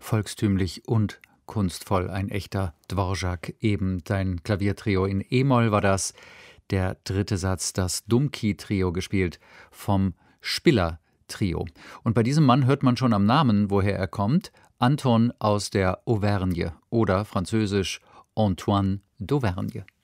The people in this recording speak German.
volkstümlich und kunstvoll. Ein echter Dvorak, eben sein Klaviertrio in E-Moll war das. Der dritte Satz, das Dumki-Trio, gespielt vom Spiller-Trio. Und bei diesem Mann hört man schon am Namen, woher er kommt. Anton aus der Auvergne oder französisch Antoine d'Auvergne.